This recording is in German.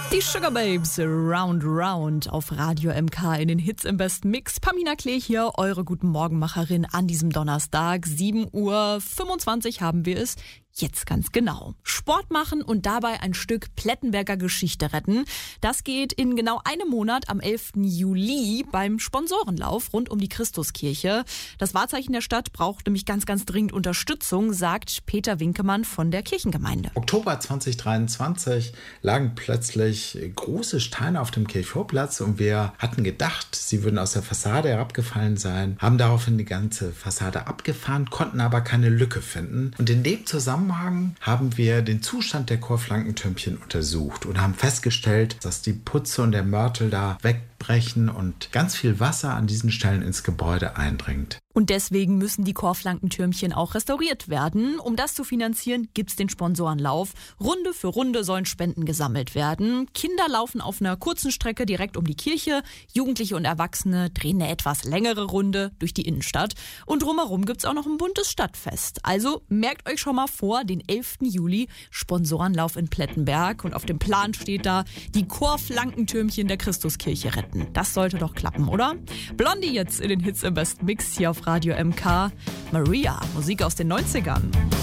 Die Sugar Babes, Round Round auf Radio MK in den Hits im besten Mix. Pamina Klee hier, eure Guten Morgenmacherin an diesem Donnerstag. 7:25 Uhr haben wir es. Jetzt ganz genau. Sport machen und dabei ein Stück Plettenberger Geschichte retten. Das geht in genau einem Monat am 11. Juli beim Sponsorenlauf rund um die Christuskirche. Das Wahrzeichen der Stadt braucht nämlich ganz dringend Unterstützung, sagt Peter Winkemann von der Kirchengemeinde. Oktober 2023 lagen plötzlich große Steine auf dem Kirchvorplatz und wir hatten gedacht, sie würden aus der Fassade herabgefallen sein, haben daraufhin die ganze Fassade abgefahren, konnten aber keine Lücke finden. Und in dem Zusammenhang haben wir den Zustand der Chorflankentürmchen untersucht und haben festgestellt, dass die Putze und der Mörtel da wegbrechen und ganz viel Wasser an diesen Stellen ins Gebäude eindringt. Und deswegen müssen die Chorflankentürmchen auch restauriert werden. Um das zu finanzieren, gibt's den Sponsorenlauf. Runde für Runde sollen Spenden gesammelt werden. Kinder laufen auf einer kurzen Strecke direkt um die Kirche. Jugendliche und Erwachsene drehen eine etwas längere Runde durch die Innenstadt. Und drumherum gibt's auch noch ein buntes Stadtfest. Also merkt euch schon mal vor, den 11. Juli, Sponsorenlauf in Plettenberg. Und auf dem Plan steht da, die Chorflankentürmchen der Christuskirche retten. Das sollte doch klappen, oder? Blondie jetzt in den Hits im besten Mix hier auf Radio MK. Maria, Musik aus den 90ern.